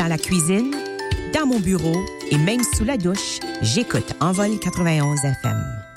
Dans la cuisine, dans mon bureau et même sous la douche, j'écoute Envol 91 FM.